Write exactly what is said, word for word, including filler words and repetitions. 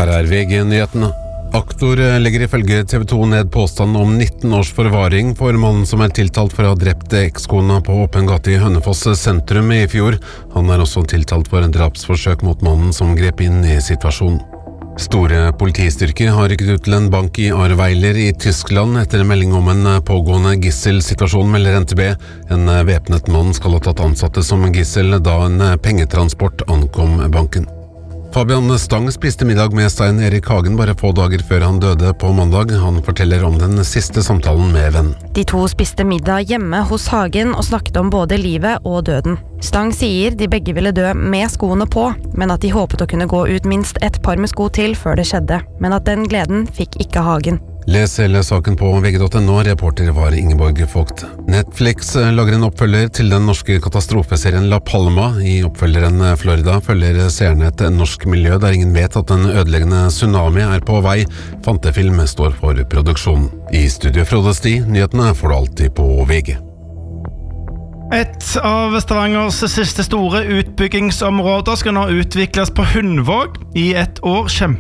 Her er V G-nyhetene. Aktor legger ifølge T V to ned påstand om nitten års forvaring for mannen som er tiltalt for å ha drept ekskona på åpen gate i Hønefoss sentrum i fjor. Han er også tiltalt for en drapsforsøk mot mannen som grep inn i situasjonen. Store politistyrker har rykket ut til en bank i Ahrweiler i Tyskland etter en melding om en pågående gisselsituasjon, melder N T B. En væpnet mann skal ha tatt ansatte som gissel da en pengetransport ankom banken. Fabian Stang spiste middag med Stein Erik Hagen bare få dager før han døde på mandag. Han forteller om den siste samtalen med venn. De to spiste middag hjemme hos Hagen og snakket om både livet og døden. Stang sier de begge ville dø med skoene på, men at de håpet å kunne gå ut minst et par med sko til før det skjedde. Men at den gleden fikk ikke Hagen. Les hele saken på V G punktum no, reporter var Ingeborg Vogt. Netflix lager en oppfølger til den norske katastrofeserien La Palma. I oppfølgeren Florida følger seerne et norsk miljø der ingen vet at en ødeleggende tsunami er på vei. Fantefilm står for produksjonen. I studio Frode Sti, nyhetene får du alltid på V G. Et av Stavangers siste store utbyggingsområder skal nå utvikles på Hundvåg. I et år kjemper